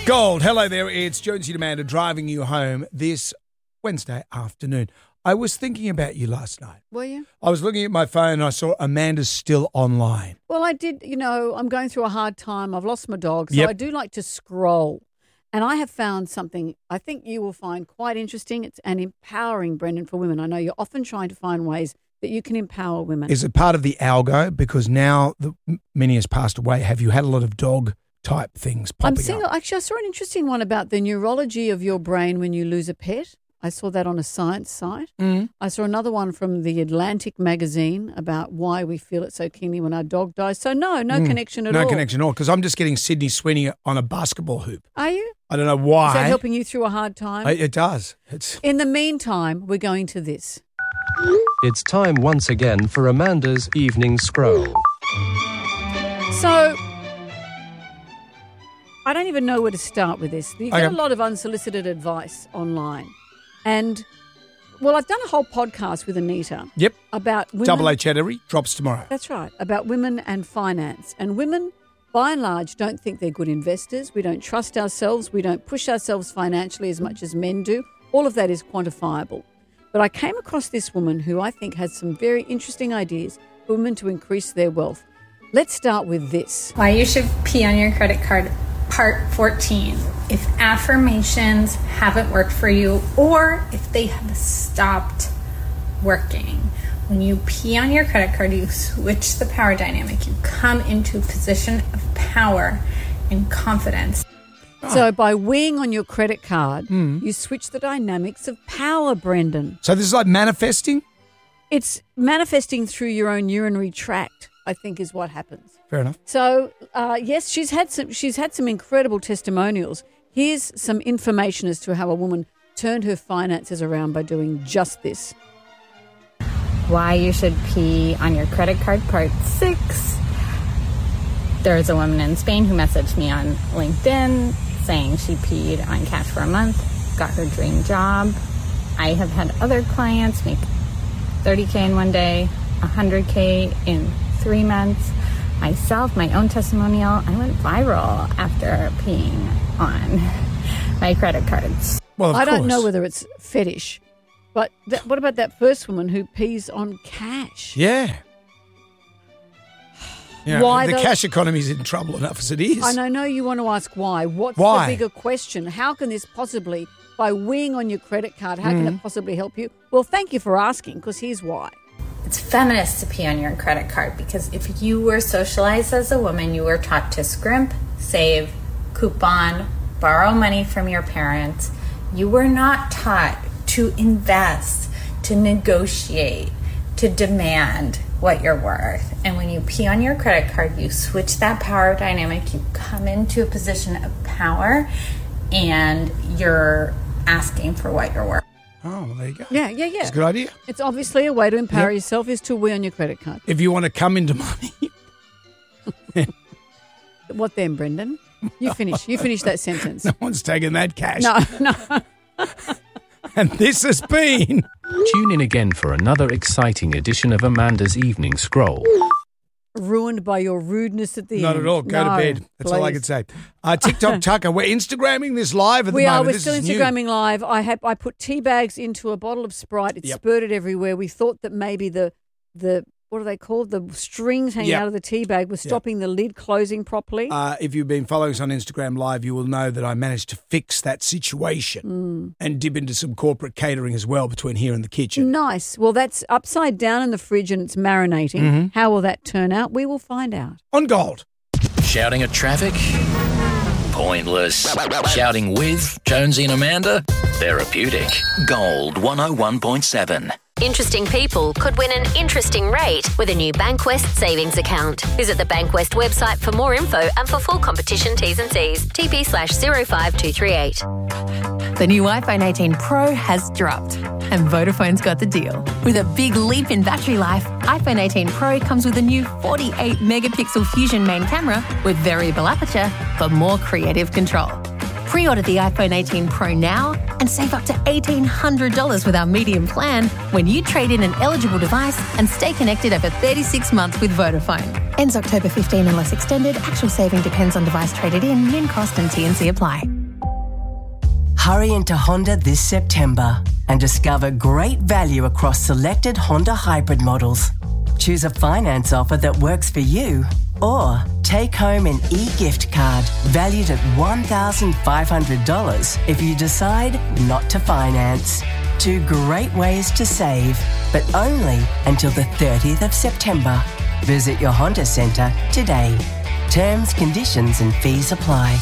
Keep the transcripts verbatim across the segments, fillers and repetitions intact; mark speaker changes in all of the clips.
Speaker 1: Gold, hello there. It's Jonesy and Amanda driving you home this Wednesday afternoon. I was thinking about you last night.
Speaker 2: Were you?
Speaker 1: I was looking at my phone and I saw Amanda's still online.
Speaker 2: Well, I did, you know, I'm going through a hard time. I've lost my dog, so
Speaker 1: Yep.
Speaker 2: I do like to scroll. And I have found something I think you will find quite interesting. It's an empowering, Brendan, for women. I know you're often trying to find ways that you can empower women.
Speaker 1: Is it part of the algo? Because now the Minnie has passed away. Have you had a lot of dog type things popping
Speaker 2: I'm seeing,
Speaker 1: up?
Speaker 2: actually, I saw an interesting one about the neurology of your brain when you lose a pet. I saw that on a science site.
Speaker 1: Mm.
Speaker 2: I saw another one from the Atlantic magazine about why we feel it so keenly when our dog dies. So no, no
Speaker 1: Mm.
Speaker 2: connection at
Speaker 1: no
Speaker 2: all.
Speaker 1: No connection at all, because I'm just getting Sydney Sweeney on a basketball hoop.
Speaker 2: Are you?
Speaker 1: I don't know why.
Speaker 2: Is that helping you through a hard time?
Speaker 1: I, it does. It's
Speaker 2: In the meantime, we're going to this.
Speaker 3: It's time once again for Amanda's Evening Scroll.
Speaker 2: So, I don't even know where to start with this. You get
Speaker 1: Okay.
Speaker 2: a lot of unsolicited advice online. And, well, I've done a whole podcast with Anita
Speaker 1: Yep.
Speaker 2: about women.
Speaker 1: Double A Chattery drops tomorrow.
Speaker 2: That's right, about women and finance. And women, by and large, don't think they're good investors. We don't trust ourselves. We don't push ourselves financially as much as men do. All of that is quantifiable. But I came across this woman who I think has some very interesting ideas for women to increase their wealth. Let's start with this.
Speaker 4: Why you should pee on your credit card, part fourteen. If affirmations haven't worked for you or if they have stopped working. When you pee on your credit card, you switch the power dynamic. You come into a position of power and confidence.
Speaker 2: So by weeing on your credit card,
Speaker 1: Mm.
Speaker 2: you switch the dynamics of power, Brendan.
Speaker 1: So this is like manifesting?
Speaker 2: It's manifesting through your own urinary tract, I think, is what happens.
Speaker 1: Fair enough.
Speaker 2: So, uh, yes, she's had some. She's had some incredible testimonials. Here's some information as to how a woman turned her finances around by doing just this.
Speaker 4: Why you should pee on your credit card, part six. There's a woman in Spain who messaged me on LinkedIn saying she peed on cash for a month, got her dream job. I have had other clients make thirty K in one day, one hundred K in three months. Myself, my own testimonial, I went viral after peeing on my credit cards.
Speaker 1: Well, of
Speaker 2: I don't
Speaker 1: course.
Speaker 2: know whether it's fetish, but that, what about that first woman who pees on cash?
Speaker 1: Yeah. You know,
Speaker 2: Why
Speaker 1: the
Speaker 2: those-
Speaker 1: cash economy is in trouble enough as it is.
Speaker 2: And I know you want to ask why. What's
Speaker 1: Why?
Speaker 2: the bigger question? How can this possibly, by weeing on your credit card, how can
Speaker 1: Mm.
Speaker 2: it possibly help you? Well, thank you for asking, because here's why.
Speaker 4: It's feminist to pee on your credit card because if you were socialized as a woman, you were taught to scrimp, save, coupon, borrow money from your parents. You were not taught to invest, to negotiate, to demand what you're worth. And when you pee on your credit card, you switch that power dynamic. You come into a position of power and you're asking for what you're worth.
Speaker 1: Oh, well, there you go.
Speaker 2: Yeah, yeah, yeah.
Speaker 1: It's a good idea.
Speaker 2: It's obviously a way to empower
Speaker 1: Yep.
Speaker 2: yourself is to wee on your credit card.
Speaker 1: If you want to come into money.
Speaker 2: What then, Brendan? You finish. You finish that sentence.
Speaker 1: No one's taking that cash.
Speaker 2: No, no.
Speaker 1: And this has been...
Speaker 3: Tune in again for another exciting edition of Amanda's Evening Scroll.
Speaker 2: Ruined by your rudeness at the
Speaker 1: Not
Speaker 2: end.
Speaker 1: at all. Go
Speaker 2: No,
Speaker 1: to bed. That's all I
Speaker 2: please.
Speaker 1: can say. Uh, TikTok Tucker, we're Instagramming this live at
Speaker 2: We
Speaker 1: the
Speaker 2: are.
Speaker 1: moment.
Speaker 2: We're
Speaker 1: This
Speaker 2: still
Speaker 1: is new.
Speaker 2: Instagramming live. I had I put tea bags into a bottle of Sprite. It
Speaker 1: Yep.
Speaker 2: spurted everywhere. We thought that maybe the the what are they called? The strings hanging
Speaker 1: Yep.
Speaker 2: out of the tea bag was
Speaker 1: Yep.
Speaker 2: stopping the lid closing properly.
Speaker 1: Uh, if you've been following us on Instagram Live, you will know that I managed to fix that situation
Speaker 2: Mm.
Speaker 1: and dip into some corporate catering as well between here and the kitchen.
Speaker 2: Nice. Well, that's upside down in the fridge and it's marinating.
Speaker 1: Mm-hmm.
Speaker 2: How will that turn out? We will find out.
Speaker 1: On Gold.
Speaker 5: Shouting at traffic? Pointless. Shouting with Jonesy and Amanda? Therapeutic. Gold one oh one point seven.
Speaker 6: Interesting people could win an interesting rate with a new Bankwest savings account. Visit the Bankwest website for more info and for full competition T's and C's. T P slash zero five two three eight.
Speaker 7: The new iPhone eighteen Pro has dropped, and Vodafone's got the deal. With a big leap in battery life, iPhone eighteen Pro comes with a new forty-eight megapixel Fusion main camera with variable aperture for more creative control. Pre-order the iPhone eighteen Pro now and save up to eighteen hundred dollars with our medium plan when you trade in an eligible device and stay connected over thirty-six months with Vodafone. Ends October fifteenth unless extended. Actual saving depends on device traded in, min cost and T and C apply.
Speaker 8: Hurry into Honda this September and discover great value across selected Honda hybrid models. Choose a finance offer that works for you, or take home an e-gift card valued at one thousand five hundred dollars if you decide not to finance. Two great ways to save, but only until the thirtieth of September. Visit your Honda Centre today. Terms, conditions and fees apply.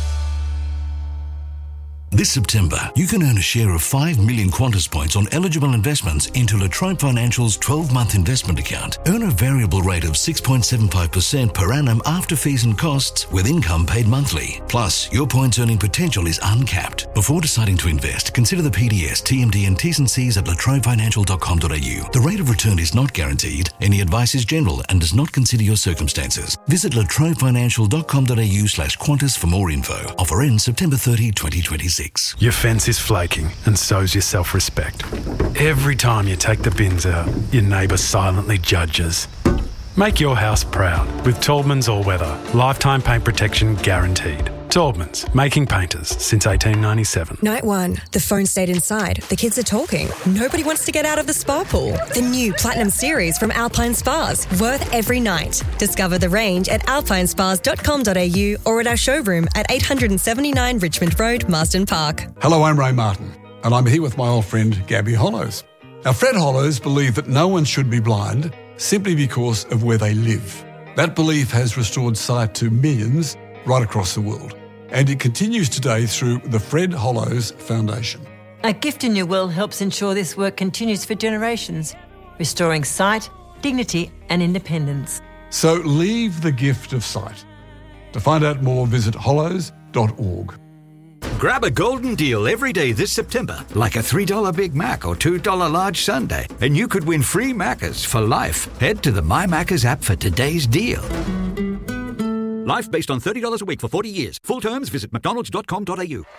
Speaker 9: This September, you can earn a share of five million Qantas points on eligible investments into La Trobe Financial's twelve-month investment account. Earn a variable rate of six point seven five percent per annum after fees and costs, with income paid monthly. Plus, your points earning potential is uncapped. Before deciding to invest, consider the P D S, T M D and T's and C's at la trobe financial dot com dot a u. The rate of return is not guaranteed. Any advice is general and does not consider your circumstances. Visit la trobe financial dot com dot a u slash Qantas for more info. Offer ends September thirtieth, twenty twenty-six.
Speaker 10: Your fence is flaking, and so's your self-respect. Every time you take the bins out, your neighbour silently judges. Make your house proud with Taubman's All Weather. Lifetime paint protection guaranteed. Taubman's, making painters since eighteen ninety-seven.
Speaker 11: Night one. The phone stayed inside. The kids are talking. Nobody wants to get out of the spa pool. The new Platinum Series from Alpine Spas. Worth every night. Discover the range at alpine spas dot com dot a u or at our showroom at eight seventy-nine Richmond Road, Marsden Park.
Speaker 12: Hello, I'm Ray Martin, and I'm here with my old friend Gabby Hollows. Now, Fred Hollows believed that no one should be blind simply because of where they live. That belief has restored sight to millions right across the world. And it continues today through the Fred Hollows Foundation.
Speaker 13: A Gift in Your Will helps ensure this work continues for generations, restoring sight, dignity and independence.
Speaker 12: So leave the gift of sight. To find out more, visit hollows dot org.
Speaker 14: Grab a golden deal every day this September, like a three dollars Big Mac or two dollars large sundae, and you could win free Maccas for life. Head to the My Maccas app for today's deal. Life based on thirty dollars a week for forty years. Full terms, visit mcdonalds dot com dot a u.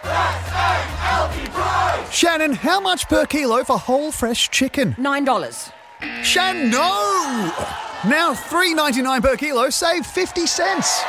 Speaker 15: Shannon, how much per kilo for whole fresh chicken?
Speaker 16: nine dollars.
Speaker 15: Shannon, no! Now three dollars ninety-nine per kilo, save fifty cents.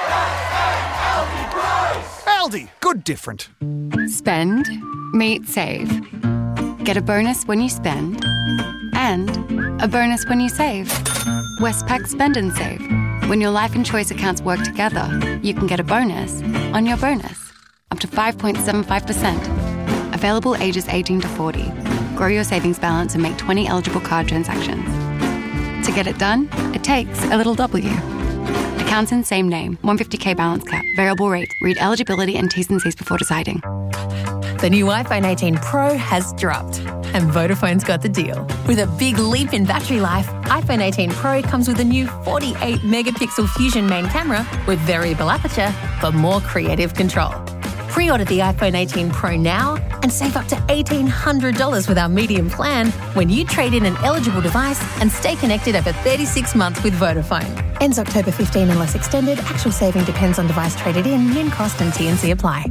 Speaker 15: Aldi, good different.
Speaker 17: Spend, meet, save. Get a bonus when you spend, and a bonus when you save. Westpac Spend and Save. When your life and choice accounts work together, you can get a bonus on your bonus, up to five point seven five percent. Available ages eighteen to forty. Grow your savings balance and make twenty eligible card transactions. To get it done, it takes a little W. Accounts in same name, one hundred fifty k balance cap, variable rate. Read eligibility and T's and C's before deciding.
Speaker 7: The new iPhone eighteen Pro has dropped, and Vodafone's got the deal. With a big leap in battery life, iPhone eighteen Pro comes with a new forty-eight megapixel Fusion main camera with variable aperture for more creative control. Pre-order the iPhone eighteen Pro now and save up to eighteen hundred dollars with our medium plan when you trade in an eligible device and stay connected over thirty-six months with Vodafone. Ends October fifteenth unless extended. Actual saving depends on device traded in, min cost and T and C apply.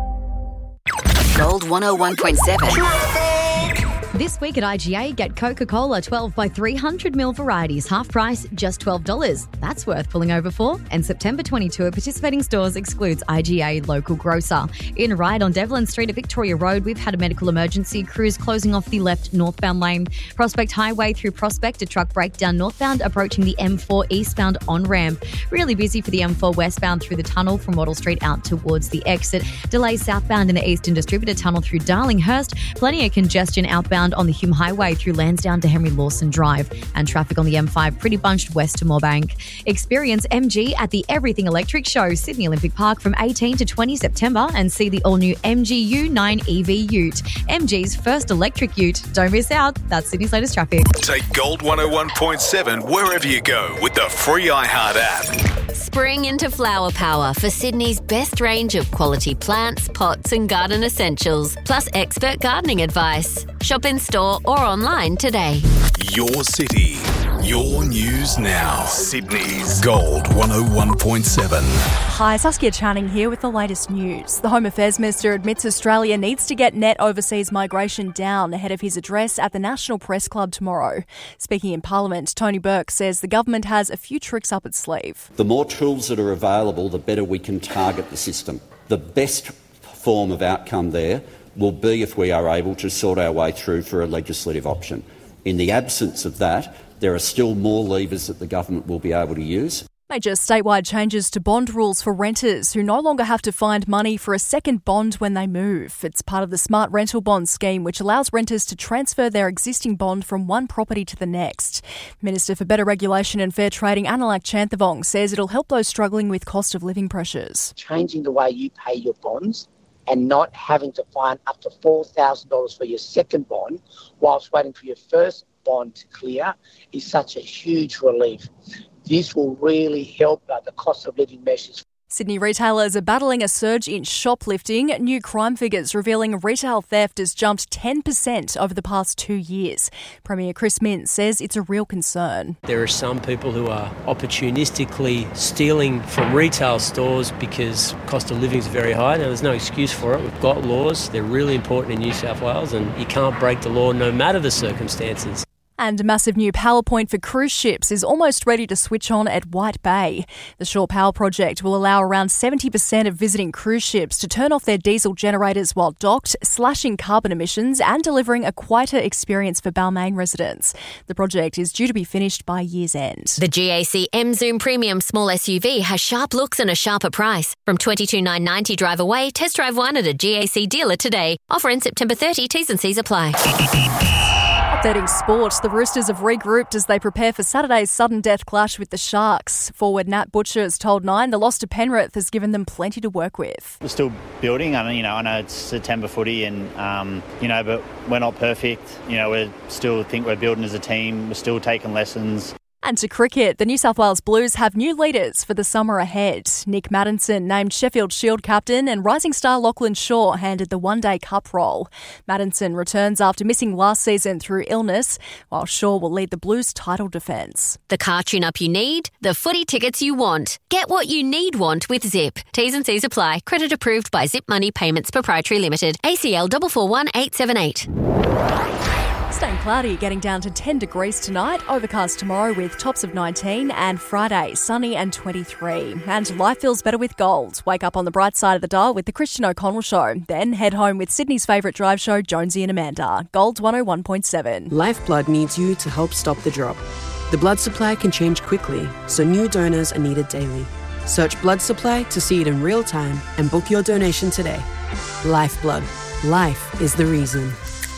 Speaker 18: Gold one oh one point seven.
Speaker 19: This week at I G A, get Coca-Cola twelve by three hundred milliliter varieties, half price, just twelve dollars. That's worth pulling over for. And September twenty-second at participating stores excludes I G A local grocer. In a ride on Devlin Street at Victoria Road, we've had a medical emergency. Crews closing off the left northbound lane. Prospect Highway through Prospect, a truck breakdown northbound approaching the M four eastbound on-ramp. Really busy for the M four westbound through the tunnel from Wattle Street out towards the exit. Delays southbound in the Eastern Distributor Tunnel through Darlinghurst. Plenty of congestion outbound on the Hume Highway through Lansdowne to Henry Lawson Drive, and traffic on the M five pretty bunched west to Moorebank. Experience M G at the Everything Electric Show, Sydney Olympic Park from eighteenth to twentieth September, and see the all-new M G U nine E V Ute, M G's first electric ute. Don't miss out. That's Sydney's latest traffic.
Speaker 20: Take Gold one oh one point seven wherever you go with the free iHeart app.
Speaker 6: Spring into flower power for Sydney's best range of quality plants, pots and garden essentials, plus expert gardening advice. Shop in store or online today.
Speaker 20: Your city, your news now. Sydney's Gold one oh one point seven.
Speaker 21: Hi, Saskia Channing here with the latest news. The Home Affairs Minister admits Australia needs to get net overseas migration down ahead of his address at the National Press Club tomorrow. Speaking in Parliament, Tony Burke says the government has a few tricks up its sleeve.
Speaker 22: The more tools that are available, the better we can target the system. The best form of outcome there
Speaker 16: will be if we are able to sort our way through for a legislative option. In the absence of that, there are still more levers that the government will be able to use.
Speaker 21: Major statewide changes to bond rules for renters who no longer have to find money for a second bond when they move. It's part of the Smart Rental Bond scheme, which allows renters to transfer their existing bond from one property to the next. Minister for Better Regulation and Fair Trading, Analak Chanthavong, says it'll help those struggling with cost of living pressures.
Speaker 18: Changing the way you pay your bonds and not having to find up to four thousand dollars for your second bond whilst waiting for your first bond to clear is such a huge relief. This will really help uh, the cost of living measures.
Speaker 21: Sydney retailers are battling a surge in shoplifting. New crime figures revealing retail theft has jumped ten percent over the past two years. Premier Chris Minns says it's a real concern.
Speaker 22: There are some people who are opportunistically stealing from retail stores because cost of living is very high. Now, there's no excuse for it. We've got laws. They're really important in New South Wales, and you can't break the law no matter the circumstances.
Speaker 21: And a massive new power point for cruise ships is almost ready to switch on at White Bay. The Shore Power project will allow around seventy percent of visiting cruise ships to turn off their diesel generators while docked, slashing carbon emissions and delivering a quieter experience for Balmain residents. The project is due to be finished by year's end.
Speaker 6: The G A C M Zoom Premium Small S U V has sharp looks and a sharper price. From twenty-two thousand nine hundred ninety drive away, test drive one at a G A C dealer today. Offer in September thirtieth, T's and C's apply.
Speaker 21: Updating sport, the Roosters have regrouped as they prepare for Saturday's sudden death clash with the Sharks. Forward Nat Butcher has told Nine the loss to Penrith has given them plenty to work with.
Speaker 23: We're still building. I know, you know, I know it's September footy, and um, you know, but we're not perfect. You know, we still think we're building as a team. We're still taking lessons.
Speaker 21: And to cricket, the New South Wales Blues have new leaders for the summer ahead. Nick Maddinson named Sheffield Shield captain, and rising star Lachlan Shaw handed the one-day cup role. Maddinson returns after missing last season through illness, while Shaw will lead the Blues' title defence.
Speaker 6: The car tune-up you need, the footy tickets you want. Get what you need want with Zip. T's and C's apply. Credit approved by Zip Money Payments Proprietary Limited. A C L four four one eight seven eight.
Speaker 21: Staying cloudy, getting down to ten degrees tonight. Overcast tomorrow with tops of nineteen, and Friday sunny and twenty-three. And life feels better with gold. Wake up on the bright side of the dial with the Christian O'Connell Show. Then head home with Sydney's favourite drive show, Jonesy and Amanda. Gold one oh one point seven.
Speaker 24: Lifeblood needs you to help stop the drop. The blood supply can change quickly, so new donors are needed daily. Search blood supply to see it in real time and book your donation today. Lifeblood. Life is the reason.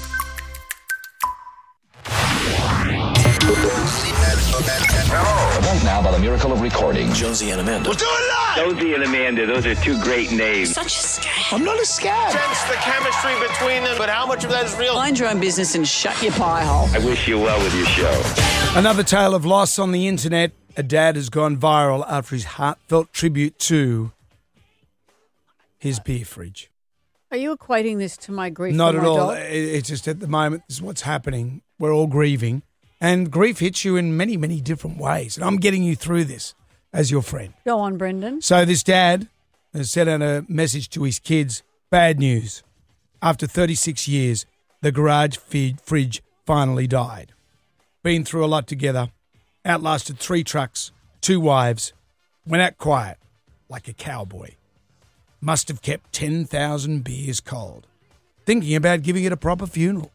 Speaker 5: Right now, by the miracle of recording, Jonesy and Amanda.
Speaker 25: We'll do it live! Jonesy and Amanda, those are two great names.
Speaker 26: Such a scam.
Speaker 25: I'm not a scam.
Speaker 26: Sense the chemistry between them, but how much of that is real?
Speaker 27: Mind your own business and shut your pie hole.
Speaker 25: I wish you well with your show.
Speaker 1: Another tale of loss on the internet. A dad has gone viral after his heartfelt tribute to his beer fridge.
Speaker 2: Are you equating this to my grief?
Speaker 1: Not
Speaker 2: for
Speaker 1: at
Speaker 2: my
Speaker 1: all.
Speaker 2: dog?
Speaker 1: It's just at the moment, this is what's happening. We're all grieving. And grief hits you in many, many different ways. And I'm getting you through this as your friend.
Speaker 2: Go on, Brendan.
Speaker 1: So this dad has sent out a message to his kids. Bad news. After thirty-six years, the garage feed fridge finally died. Been through a lot together. Outlasted three trucks, two wives. Went out quiet like a cowboy. Must have kept ten thousand beers cold. Thinking about giving it a proper funeral.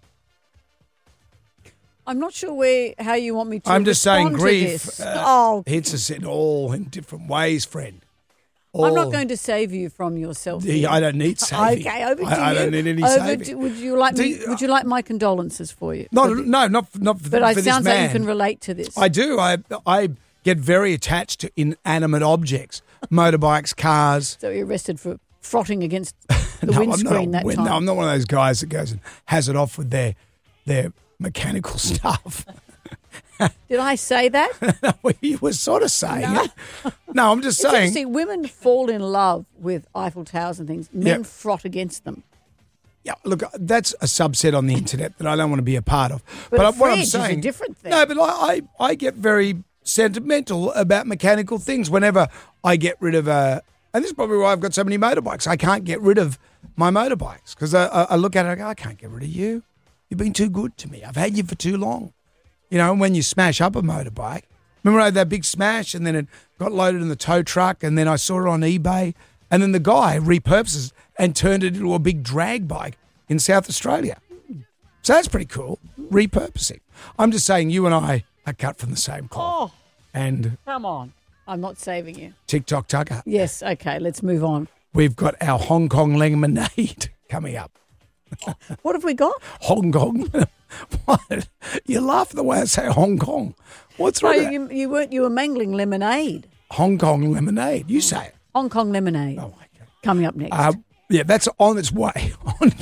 Speaker 2: I'm not sure where how you want me to
Speaker 1: I'm just saying
Speaker 2: respond to
Speaker 1: grief
Speaker 2: this.
Speaker 1: uh,
Speaker 2: oh,
Speaker 1: hits us in all in different ways, friend.
Speaker 2: I'm not
Speaker 1: All-
Speaker 2: going to save you from yourself.
Speaker 1: Yeah, I don't need saving.
Speaker 2: Okay, over to
Speaker 1: I, I
Speaker 2: you.
Speaker 1: don't need any
Speaker 2: Over
Speaker 1: saving.
Speaker 2: to- would you like
Speaker 1: Do
Speaker 2: me?
Speaker 1: you-
Speaker 2: would you like my condolences for you?
Speaker 1: No,
Speaker 2: For the-
Speaker 1: no, not not for,
Speaker 2: But
Speaker 1: for
Speaker 2: it
Speaker 1: this
Speaker 2: sounds like
Speaker 1: man.
Speaker 2: you can relate to this.
Speaker 1: I do. I I get very attached to inanimate objects, motorbikes, cars.
Speaker 2: So you're arrested for frotting against the
Speaker 1: no, I'm
Speaker 2: windscreen
Speaker 1: not a
Speaker 2: that
Speaker 1: win-
Speaker 2: time.
Speaker 1: No, I'm not one of those guys that goes and has it off with their their mechanical stuff.
Speaker 2: Did I say that?
Speaker 1: Well, you were sort of saying
Speaker 2: No.
Speaker 1: it. No, I'm just
Speaker 2: It's
Speaker 1: saying.
Speaker 2: interesting. Women fall in love with Eiffel Towers and things. Men
Speaker 1: Yeah.
Speaker 2: frot against them.
Speaker 1: Yeah, look, that's a subset on the internet that I don't want to be a part of.
Speaker 2: But a
Speaker 1: I- what I'm
Speaker 2: fridge is a
Speaker 1: saying,
Speaker 2: different thing.
Speaker 1: No, but I, I, I get very sentimental about mechanical things whenever I get rid of a. And this is probably why I've got so many motorbikes. I can't get rid of my motorbikes because I, I, I look at it and I go, I can't get rid of you. You've been too good to me. I've had you for too long. You know, when you smash up a motorbike, remember I had that big smash and then it got loaded in the tow truck and then I saw it on eBay and then the guy repurposes and turned it into a big drag bike in South Australia. So that's pretty cool. Repurposing. I'm just saying you and I are cut from the same cloth.
Speaker 2: Oh,
Speaker 1: and
Speaker 2: come on. I'm not saving you.
Speaker 1: TikTok Tucker.
Speaker 2: Yes, okay, let's move on.
Speaker 1: We've got our Hong Kong lemonade coming up.
Speaker 2: What have we got?
Speaker 1: Hong Kong. What? You laugh at the way I say Hong Kong. What's
Speaker 2: No,
Speaker 1: wrong with that?
Speaker 2: you, you weren't. You were mangling lemonade.
Speaker 1: Hong Kong lemonade. You say it.
Speaker 2: Hong Kong lemonade.
Speaker 1: Oh, my God.
Speaker 2: Coming up next.
Speaker 1: Uh, yeah, that's on its way. On